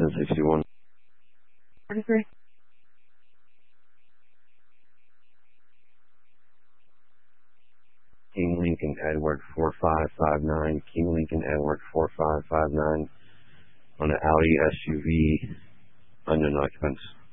1061. 43. King Lincoln Edward 4559. King Lincoln Edward 4559 on an Audi SUV, unknown occupants.